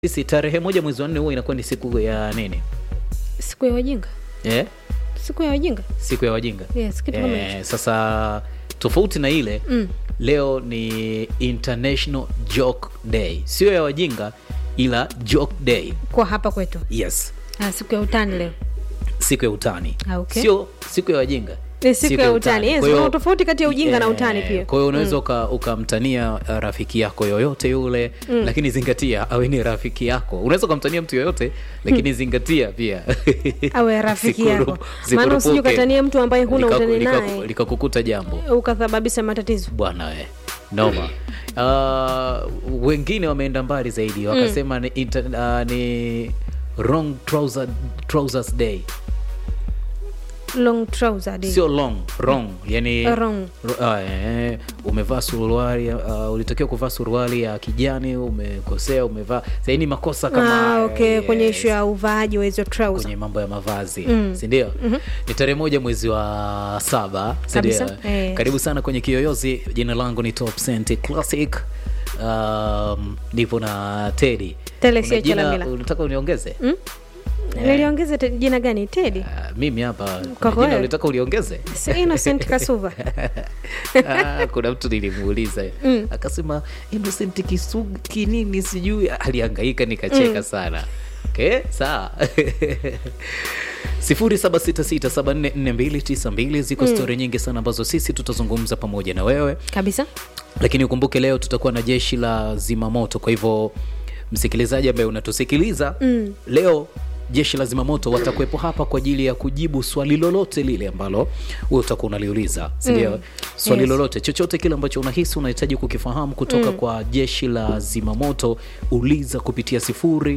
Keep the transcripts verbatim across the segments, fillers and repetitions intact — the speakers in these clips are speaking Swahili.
Sisi tarehe moja mwezi wa nne huwa inakuwa ni siku ya nini? Siku ya wajinga. Eh? Yeah? Siku ya wajinga. Siku ya wajinga. Yes, kitu kama eh, sasa tofauti na ile mm. Leo ni International Joke Day. Sio ya wajinga ila Joke Day. Kwa hapa kwetu. Yes. Ah, siku ya utani leo. Siku ya utani. Ah, okay. Sio siku ya wajinga. Ni siku, siku ya utani. Yes, kuna tofauti kati ya ujinga yeah, na utani pia. Kwa hiyo unaweza mm. ukamtania rafiki yako yoyote yule mm. lakini zingatia awe ni rafiki yako. Unaweza kumtania mtu yoyote lakini mm. zingatia pia awe rafiki yako. Maana usije ukatania mtu ambaye huna utani naye likakukuta jambo ukasababisha matatizo. Bwana we. Noma. Uh, wengine wameenda mbali zaidi wakasema mm. ni, uh, ni wrong trouser, trousers day. Long trouser day. Sio long, wrong. Yani wrong. Uh, eh, umevaa suruali uh, ulitakiwa kuvaa suruali ya kijani, umekosea umevaa. Sasa ni makosa kama ah, okay, yes. Kwenye issue ya uvaaji wa hizo trouser. Kwenye mambo ya mavazi, mm. si ndio? Mm-hmm. Ni tarehe moja mwezi wa saba, si ndio? Eh. Karibu sana kwenye Kiyoyozi. Jina langu ni Top Cent Classic. Um, nipo na Teddy. Telexia Chalamila. Unataka uniongeze? Mm? Yeah. Niliongeze te, jina gani? Teddy? Uh, mimi hapa jina ulitaka uliongeze? Si Innocent Kasuva. Ah, kuna mtu nilimuuliza mm. akasema Innocent Kisugi nini sijui, alihangaika nikacheka mm. sana. Okay, sawa. sifuri saba sita sita saba nne nne mbili tisa mbili ziko mm. story nyingi sana ambazo sisi tutazungumza pamoja na wewe. Kabisa. Lakini ukumbuke leo tutakuwa na jeshi la zimamoto, kwa hivyo msikilizaji ambaye unatusikiliza mm. leo jeshi la zimamoto watakuwepo hapa kwa ajili ya kujibu swali lolote lile ambalo wewe utakuwa unaliuliza. Ndio. Mm. Swali yes. lolote, chochote kile ambacho unahisi unahitaji kukifahamu kutoka mm. kwa jeshi la zimamoto, uliza kupitia sifuri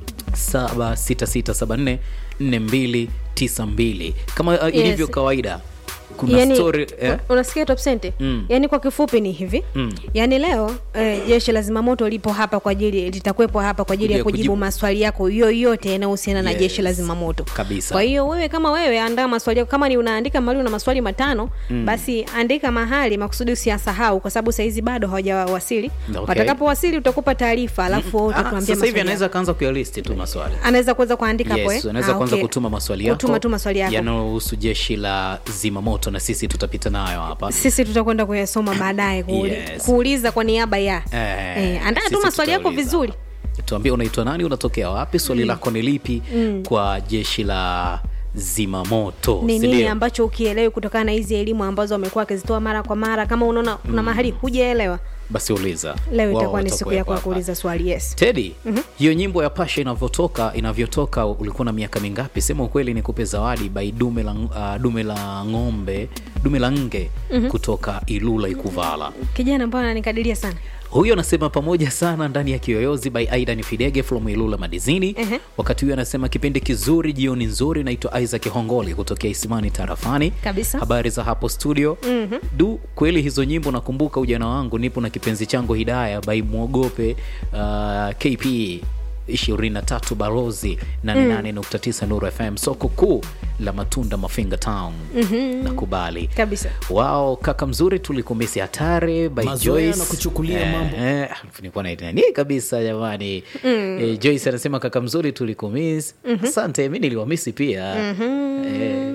saba sita sita saba nne nne mbili tisa mbili. Kama uh, yes. ilivyo kawaida kuna yani, story eh? Unasikia Top Cent? Mm. Yani kwa kifupi ni hivi. Mm. Yani leo eh, jeshi la zimamoto lipo hapa kwa ajili litakuwepo hapa kwa ajili ya kujibu, kujibu maswali yako yoyote yanayohusiana yes. na jeshi la zimamoto. Kabisa. Kwa hiyo wewe kama wewe andaa maswali yako, kama ni unaandika mahali una maswali matano, mm. basi andika mahali makusudi usiyasahau kwa sababu saa hizi bado hawajawasili. Okay. Watakapowasili utakupa taarifa alafu wewe utakuambia maswali. Sasa hivi anaweza kaanza kuyalist tu maswali. Anaweza kuanza kuandika hapo yes, eh. Anaweza ah, kuanza okay. kutuma maswali yako. Kutuma tu maswali yako. Yanayohusu jeshi la zimamoto na sisi tutapita nayo hapa. Sisi tutakwenda kuyasoma baadaye kuuli, yes. kuuliza kwa niaba ya. Eh, eh andaa tu maswali yako vizuri. Tuambie unaitwa nani, unatokea wapi, swali mm. lako ni lipi mm. kwa jeshi la zimamoto. Ni nini ambacho ukielewi kutokana na hizi elimu ambazo wamekuwa wakizitoa mara kwa mara, kama unaona kuna mm. mahali hujaelewa basi uliza. Leo itakuwa ni siku yako ya kuuliza swali. Yes. Teddy, mm-hmm. hiyo nyimbo ya Pasha inavyotoka inavyotoka ulikuwa na miaka mingapi? Sema ukweli nikupe zawadi by Dume la uh, Dume la ng'ombe, Dume la nge mm-hmm. kutoka Ilula Ikuvala. Kijana mbona anikadiria sana. Huyo anasema pamoja sana ndani ya Kiyoyozi by Aidan Fidege from Ilula Madizini. Uh-huh. Wakati huyo anasema kipindi kizuri, jioni nzuri. Naitwa Isaac Hongoli kutokea Isimani Tarafani. Kabisa. Habari za hapo studio. Mm-hmm. Du, kweli hizo nyimbo nakumbuka ujana wangu, nipo na kipenzi changu Hidaya by Muogope uh, K P ishirini na tatu Barozi nane nane nukta tisa Nuru F M, soko kuu la matunda Mafinga Town. Mm-hmm. Nakubali kabisa. Wao kaka mzuri, tulikumisi hatari by Mazoea Joyce na kuchukulia eh, mambo eh nilikuwa na idea ni kabisa jamani. Mm. eh, Joyce anasema kaka mzuri tulikumisi. Mm-hmm. Asante, mimi niliwamisi pia. Mm-hmm.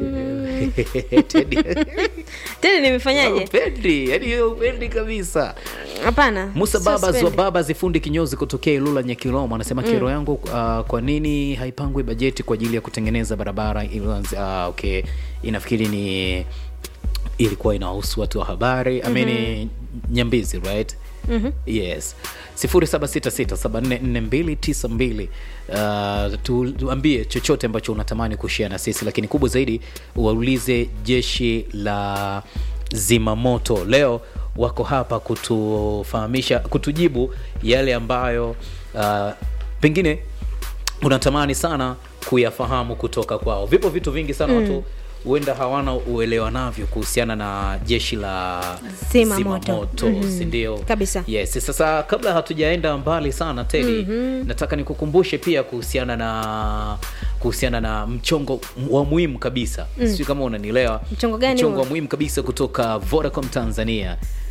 eh Tena nimefanyaje? Upendi, yani upendi kabisa. Hapana. Musa baba wa baba zifundi kinyozi kutokea Ilula Nyakilomo anasema mm. kero yangu uh, kwa nini haipangwi bajeti kwa ajili ya kutengeneza barabara Ilula. Uh, okay, inafikiri ni ilikuwa inahusu watu wa habari. Mm-hmm. I mean Nyambizi, right? Mm-hmm. Yes. sifuri saba sita sita saba nne nne mbili tisa mbili. Uh, tu, tuambie chochote ambacho unatamani kushare na sisi, lakini kubwa zaidi waulize jeshi la zimamoto. Leo wako hapa kutufahamisha, kutujibu yale ambayo uh, pengine unatamani sana kuyafahamu kutoka kwao. Vipo vitu vingi sana mm. watu huenda hawana uelewa navyo kuhusiana na jeshi la zimamoto, zimamoto mm-hmm. si ndio? Kabisa. Yes, sasa kabla hatujaenda mbali sana Teddy, mm-hmm. nataka nikukumbushe pia kuhusiana na kuhusiana na mchongo wa muhimu kabisa. Mm. Sio kama unanielewa. Mchongo gani? Mchongo wa muhimu kabisa kutoka Vodacom Tanzania.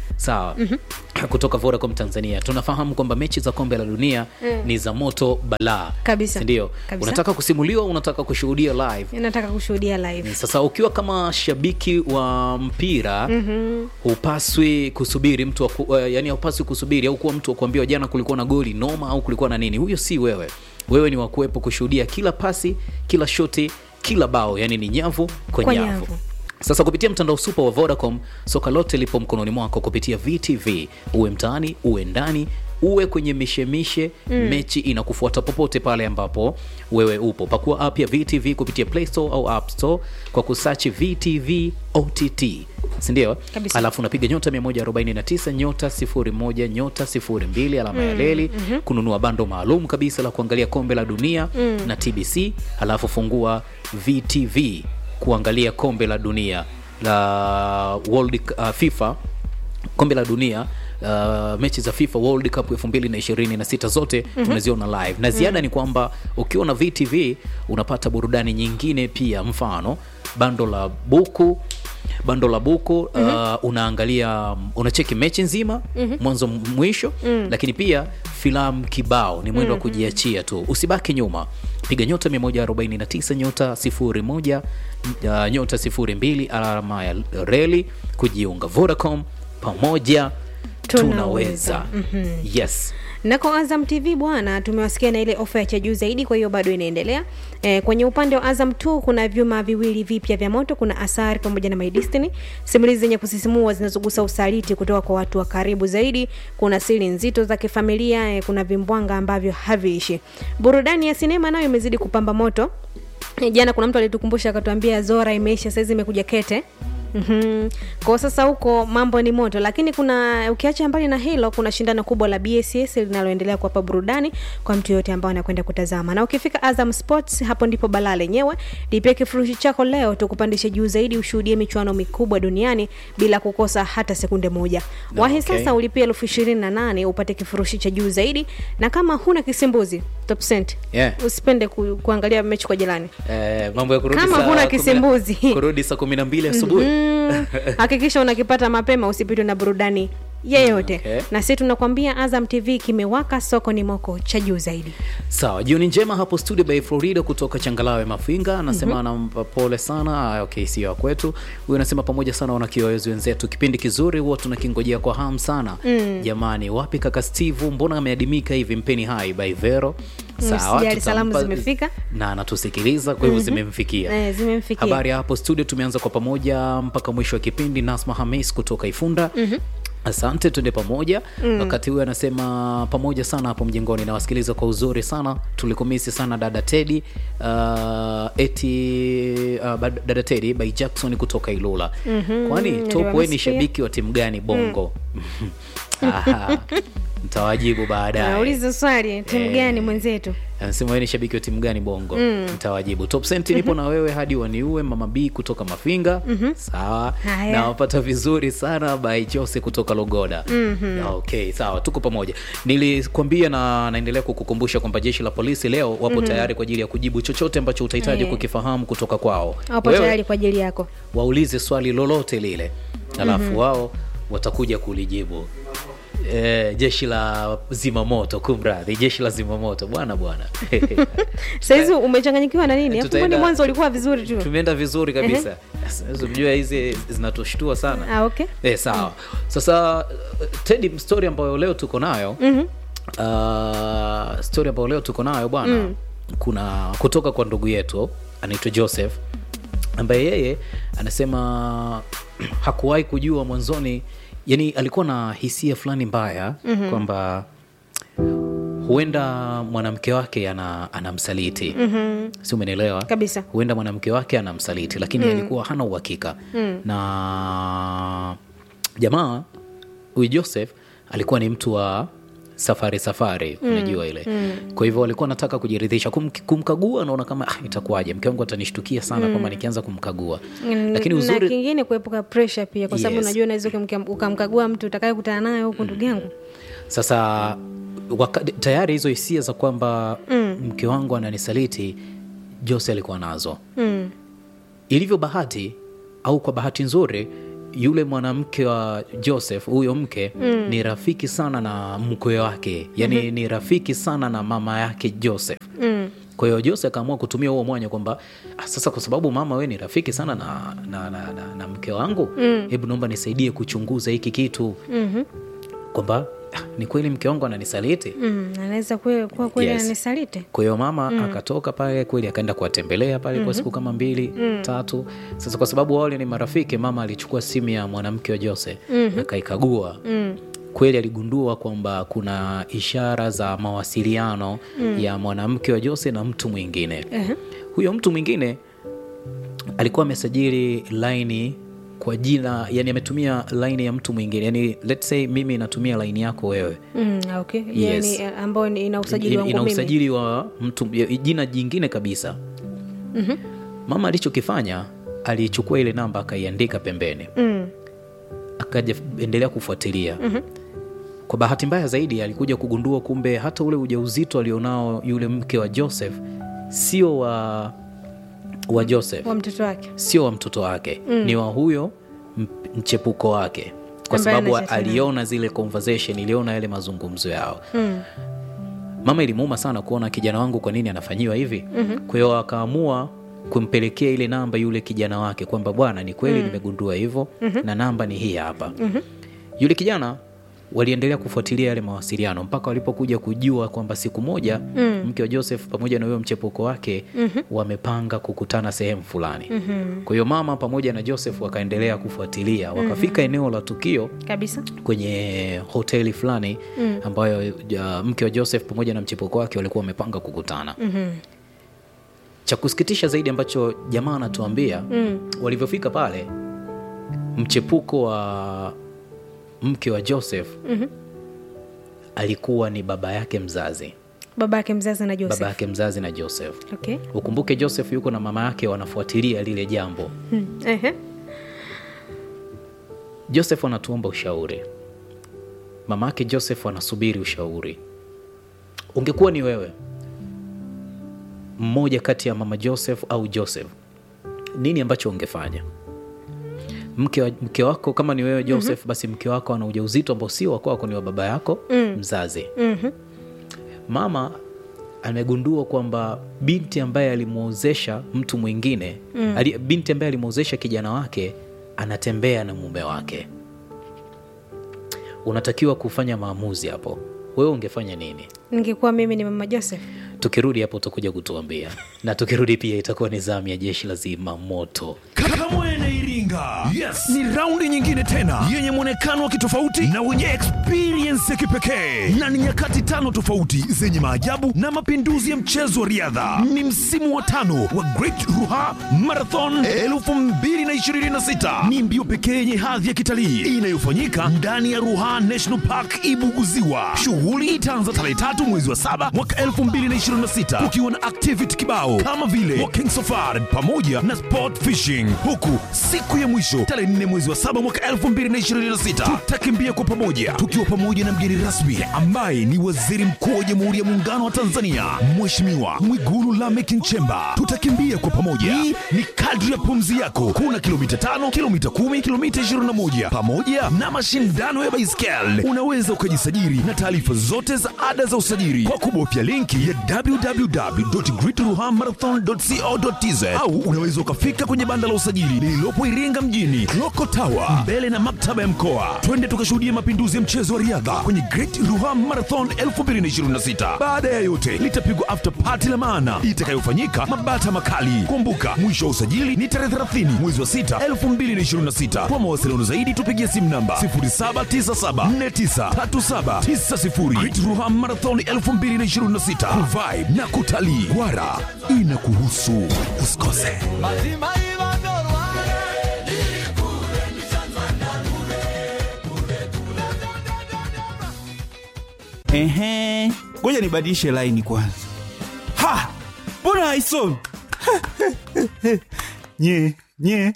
sawa. Mm-hmm. Kutoka Vodacom Tanzania tunafahamu kwamba mechi za kombe la dunia mm. ni za moto balaa kabisa, ndio. Unataka kusimuliwa, unataka kushuhudia live? Unataka kushuhudia live. Sasa ukiwa kama shabiki wa mpira mm-hmm. hupaswi kusubiri mtu wa, uh, yani hupaswi kusubiri au kuwa mtu wa kuambiwa jana kulikuwa na goli noma au kulikuwa na nini. Huyo si wewe. Wewe ni wa kuwepo kushuhudia kila pasi, kila shoti, kila bao, yani ni nyavu kwa, kwa nyavu. nyavu. Sasa kupitia mtandao super wa Vodacom, soka lote lipo mkononi mwako kupitia V T V. Uwe mtaani, uwe ndani, uwe kwenye mishemishe, mm. mechi inakufuata popote pale ambapo wewe upo. Pakua app ya V T V kupitia Play Store au App Store kwa kusearch V T V O T T. Sindio? Alafu unapiga nyota mia moja arobaini na tisa nyota sifuri moja nyota sifuri mbili alama ya leli mm, mm-hmm. kununua bando maalum kabisa la kuangalia kombe la dunia mm. na T B C. Alafu fungua V T V kuangalia kombe la dunia la World uh, FIFA kombe la dunia uh, mechi za FIFA World Cup elfu mbili na ishirini na sita zote mm-hmm. tunaziona live. Na ziada mm-hmm. ni kwamba ukiwa na V T V unapata burudani nyingine pia, mfano bando la buku bando la buku mm-hmm. uh, unaangalia unacheki mechi nzima mm-hmm. mwanzo mwisho mm-hmm. lakini pia filamu kibao, ni mwendo wa mm-hmm. kujiachia tu. Usibaki nyuma. Piga nyota mia moja arobaini na tisa nyota sifuri moja uh, nyota sifuri mbili alama ya reli kujiunga. Vodacom, pamoja tunaweza, tunaweza. Mm-hmm. Yes. Na kwa Azam T V bwana, tumewasikia na ile ofa ya cha juu zaidi, kwa hiyo bado inaendelea. E, kwenye upande wa Azam tu kuna vyuma viwili vipya vya moto, kuna Asari pamoja na My Destiny. Simulizi zenye kusisimua zinazogusa usaliti kutoka kwa watu wa karibu zaidi, kuna siri nzito za kifamilia, e, kuna vimbwanga ambavyo haviishi. Burudani ya sinema nayo imezidi kupamba moto. E, jana kuna mtu alitukumbusha akatuambia Zora imeisha, sasa imekuja Kete. Mhm. Kwa sasa huko mambo ni moto, lakini kuna ukiacha mbali na hilo kuna shindano kubwa la B S S linaloendelea kuwapa burudani kwa mtu yote ambao anakwenda kutazama. Na ukifika Azam Sports, hapo ndipo balaa lenyewe. Lipia kifurushi chako leo tukupandishe juu zaidi, ushuhudie michuano mikubwa duniani bila kukosa hata sekunde moja. No, Wahi okay. Sasa ulipia elfu ishirini na nane upate kifurushi cha juu zaidi, na kama huna kisimbuzi Top Cent, yeah. usipende ku, kuangalia mechi kwa jirani. Eh, mambo ya kurudi kama saa huna kisimbuzi kurudi saa kumi na mbili asubuhi. Mm-hmm. Hakikisha unakipata mapema, usipitwe na burudani yeyote. Okay. Na sisi tunakwambia Azam T V kimewaka, soko ni moko cha juu zaidi. Sawa, jioni njema hapo studio by Florida kutoka Changalawe Mafinga. Anasema mm-hmm. anampa pole sana. Okay, sio kwetu. Huyu anasema pamoja sana wana kiyoezi wenzetu. Kipindi kizuri huwa tunakingojea kwa hamu sana. Mm. Jamani, wapi kaka Steve? Mbona ameadimika hivi? Mpeni hai by Vero. Sawa, tutampa... salamu zimefika na anatusikiliza, kwa hivyo mm-hmm. zimemfikia. Eh, zimemfikia. Habari hapo studio, tumeanza kwa pamoja mpaka mwisho wa kipindi. Nasma Hamis kutoka Ifunda. Mhm. Asante, tuende pamoja. Mm. Wakati huyu anasema pamoja sana hapo mjengoni, na wasikiliza kwa uzuri sana. Tulikomisi sana dada Teddy, uh, eti uh, dada Teddy by Jackson kutoka Ilula. Mm-hmm. Kwani top wewe ni shabiki wa timu gani Bongo? Mm. Aha. Mtawajibu baadaye. Nauliza swali, timu eh, gani mwenzetu? Anasema wewe ni shabiki wa timu gani Bongo? Mm. Mtawajibu. Top Cent nipo mm-hmm. na wewe hadi waniue, Mama B kutoka Mafinga. Mm-hmm. Sawa. Haya. Na wapata vizuri sana by Jose kutoka Logoda. Mm-hmm. Okay, sawa, tuko pamoja. Nilikwambia na naendelea kukukumbusha kwamba jeshi la polisi leo wapo mm-hmm. tayari kwa ajili ya kujibu chochote ambacho utahitaji yeah. kukifahamu kutoka kwao. Wapo tayari kwa ajili yako. Waulize swali lolote lile. Alafu mm-hmm. wao watakuja kulijibu. Eh, jeshi la zimamoto, kumradhi, jeshi la zimamoto bwana bwana. Sasa umechanganyikiwa na nini? Hapo ni mwanzo ulikuwa vizuri tu. Tumeenda vizuri kabisa. Sasa unajua hizi zinatoshtua sana. Ah, okay. Eh, sawa. Sasa Teddy, story ambayo leo tuko nayo, mhm. Uh, story ambayo leo tuko nayo bwana, mm. kuna kutoka kwa ndugu yetu anaitwa Joseph, ambaye yeye anasema hakuwahi kujua mwanzoni, yani alikuwa na hisia fulani mbaya mm-hmm. kwamba huenda mwanamke wake ana anamsaliti. Mm-hmm. Si umeelewa? Kabisa. Huenda mwanamke wake anamsaliti, lakini mm. alikuwa hana uhakika. Mm. Na jamaa huyu Joseph alikuwa ni mtu wa safari safari, mm. unajua ile. Mm. Kwa hivyo alikuwa anataka kujiridhisha, Kum, kumkagua, naona kama ah, itakuwaje mke wangu atanishtukia sana mm. kama nikianza kumkagua. Mm. Lakini uzuri na kingine kuepuka pressure pia, kwa sababu yes. unajua unaweza ukamkagua mtu utakayekutana naye huko, ndugu yangu. Sasa waka, tayari hizo hisia za kwamba mm. mke wangu ananisaliti Jose alikuwa nazo. Mm. Ilivyo bahati au kwa bahati nzuri, yule mwanamke wa Joseph, huyo mke mm. ni rafiki sana na mkwe wake, yani mm-hmm. ni rafiki sana na mama yake Joseph mm. Kwa hiyo Joseph akaamua kutumia huo mwanya kwamba sasa kwa sababu mama we ni rafiki sana na, na, na, na, na mke wangu mm. hebu naomba nisaidie kuchunguza hiki kitu mm-hmm. kwamba ni kweli mke wangu ananisaliti mm, anaweza kuwa kweli yes. ananisaliti. Kwa hiyo mama mm. akatoka pale kweli akaenda kuwatembelea pale mm-hmm. kwa siku kama mbili mm. tatu. Sasa kwa sababu wale ni marafiki, mama alichukua simu ya mwanamke wa Jose mm-hmm. akaikagua mm. kweli aligundua kwamba kuna ishara za mawasiliano mm. ya mwanamke wa Jose na mtu mwingine uh-huh. Huyo mtu mwingine alikuwa amesajili line kwa jina, yani ametumia line ya mtu mwingine, yani let's say mimi natumia line yako wewe mm, okay. Yes. Yani ambayo ina usajili wangu mimi, ina usajili wa mtu, jina jingine kabisa mm-hmm. Mama alichokifanya alichukua ile namba akaiandika pembeni mm. akaja endelea kufuatilia mm-hmm. Kwa bahati mbaya zaidi alikuja kugundua kumbe hata ule ujauzito alionao yule mke wa Joseph sio wa wa Joseph, wa mtoto wake, sio wa mtoto wake mm. ni wa huyo mchepuko wake, kwa sababu aliona zile conversation, iliona yale mazungumzo yao mm. Mama ilimuuma sana kuona kijana wangu kwa nini anafanyiwa hivi mm-hmm. Kwa hiyo akaamua kumpelekea ile namba yule kijana wake kwamba bwana ni kweli mm. nimegundua hivyo mm-hmm. na namba ni hii hapa mm-hmm. Yule kijana waliendelea kufuatilia yale mawasiliano mpaka walipokuja kujua kwamba siku moja mm. mke wa Joseph pamoja na huyo mchepuko wake mm-hmm. wamepanga kukutana sehemu fulani mm-hmm. Kwa hiyo mama pamoja na Joseph wakaendelea kufuatilia, wakafika mm-hmm. eneo la tukio kabisa kwenye hoteli fulani mm. ambayo uh, mke wa Joseph pamoja na mchepuko wake walikuwa wamepanga kukutana mm-hmm. Cha kusikitisha zaidi ambacho jamaa anatuambia mm. walivyofika pale, mchepuko wa mke wa Joseph mm-hmm. alikuwa ni baba yake mzazi. Baba yake mzazi na Joseph. Baba yake mzazi na Joseph. Okay. Ukumbuke Joseph yuko na mama yake wanafuatilia lile jambo. Hmm. Uh-huh. Joseph anatuomba ushauri. Mama yake Joseph anasubiri ushauri. Ungekuwa ni wewe, mmoja kati ya mama Joseph au Joseph, nini ambacho ungefanya? Mke, wa, mke wako kama ni wewe Joseph mm-hmm. basi mke wako ana ujauzito ambao si wako wako, ni wa baba yako mm. mzazi mm-hmm. Mama amegundua kwamba binti ambaye alimuozesha mtu mwingine mm. ali, binti ambaye alimuozesha kijana wake anatembea na mume wake. Unatakiwa kufanya maamuzi hapo. Wewe ungefanya nini? Ningekuwa mimi ni mama Joseph. Tukirudi hapo utakuja kutuambia. Na tukirudi pia itakuwa ni zamu ya jeshi la zimamoto. Kamwene Iringa. Yes, ni raundi nyingine tena yenye muonekano wa kitofauti na wenye experience ya kipekee, na ni nyakati tano tofauti zenye maajabu na mapinduzi ya mchezo wa riadha. Ni msimu wa tano wa Great Ruha Marathon elfu mbili na ishirini na sita. Ni mbio pekee yenye hadhi ya kitalii inayofanyika ndani ya Ruha National Park Ibuguziwa. Shughuli itaanza tarehe tatu mwezi wa saba mwaka elfu mbili na ishirini na sita, kukiwa na activity kibao kama vile walking safari pamoja na sport fishing, huku siku ya mwisho tarehe nne mwezi wa saba mwaka elfu mbili na ishirini na sita tutakimbia kwa pamoja tukiwa pamoja na mgeni rasmi ambaye ni Waziri Mkuu wa Jamhuri ya Muungano wa Tanzania Mheshimiwa Mwigulu Lameck Nchemba. Tutakimbia kwa pamoja. Hii ni kadri ya pumzi yako. Kuna kilomita tano, kilomita kumi, kilomita ishirini na moja pamoja na mashindano ya baiskeli. Unaweza ukajisajili na taarifa zote za ada za usajili kwa kubofya linki ya w w w dot great ruha marathon dot co dot t z au unaweza ukafika kwenye banda la usajili lililopo Iringa mjini Cloco Tower mbele na maktaba ya mkoa. Twende tukashuhudia mapinduzi ya mchezo wa riadha kwenye Great Ruha Marathon elfu mbili na ishirini na sita. Baada ya yote litapigwa after party la maana itakayofanyika Mabata Makali. Kumbuka mwisho wa usajili ni tarehe thelathini mwezi wa sita elfu mbili na ishirini na sita. Kwa mawasiliano zaidi tupigie simu namba sifuri saba tisa saba nne tisa tatu saba tisa sifuri. Great Ruha Marathon elfu mbili na ishirini na sita. Vibe na kutalii Gwara inakuhusu, usikose. Ehe, ngoja nibadilishe line kwanza. Ha! Mbona haisomi? nye nye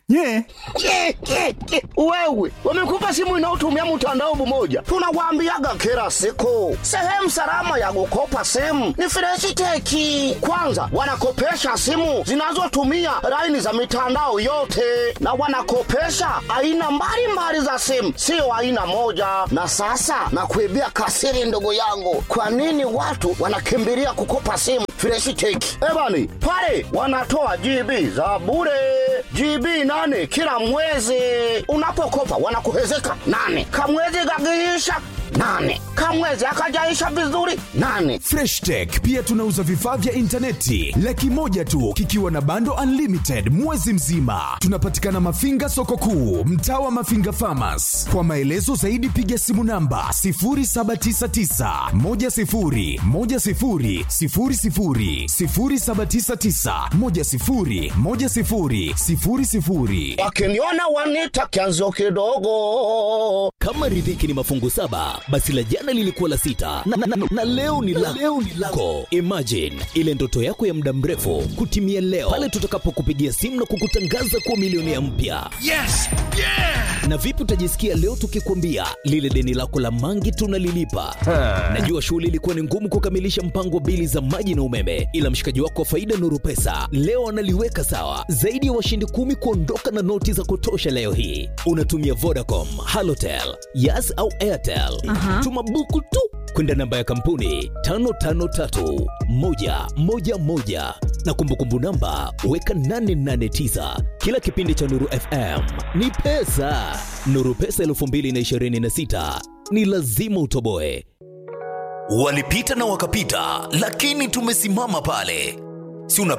Nye. Ke, ke, ke. Wewe wamekupa simu inayotumia mtandao mmoja. Tunawaambiaga kila siku, sehemu salama ya kukopa simu ni Fresh Tech. Kwanza wanakopesha simu zinazotumia laini za mitandao yote, na wanakopesha aina mbalimbali za simu, sio aina moja. Na sasa nakuibia kasiri, ndugu yangu, kwa nini watu wanakimbilia kukopa simu Fresh Tech? Ebani pale wanatoa G B za bure, G B nane kila mwezi. Unapokopa wanakuhezeka nane, kamwezi kakiisha nane, kamwezi akajaisha vizuri nane. Fresh Tech pia tunauza vifaa vya intaneti laki moja tu kikiwa na bando unlimited mwezi mzima. Tunapatikana Mafinga soko kuu, mtaa wa Mafinga Farmers. Kwa maelezo zaidi piga simu namba sifuri saba tisa tisa moja sifuri moja sifuri sifuri sifuri, sifuri saba tisa tisa moja sifuri moja sifuri sifuri sifuri. Wakiniona wanita kianzo kidogo. Kama riziki ni mafungu saba, basi la jana lilikuwa la sita na, na, na, na leo ni la leo ni lako. Imagine ile ndoto yako ya muda mrefu kutimia leo pale tutakapokupigia simu na kukutangaza kuwa milionea mpya. Yes! Yeah! Na vipi utajisikia leo tukikwambia lile deni lako la mangi tunalilipa? Najua shughuli ilikuwa ni ngumu kukamilisha mpango wa bili za maji na umeme, ila mshikaji wako wa Faida Nuru Pesa leo analiweka sawa. Zaidi ya washindi kumi kuondoka na noti za kutosha leo hii. Unatumia Vodacom, Halotel, Yas au Airtel. Uh-huh. Tuma buku tu kwenda namba ya kampuni tano tano tatu moja moja moja na kumbukumbu namba weka nane nane tisa. Kila kipindi cha Nuru F M ni pesa. Nuru Pesa elfu mbili na ishirini na sita ni lazima utoboe. Walipita na wakapita, lakini tumesimama pale. Si una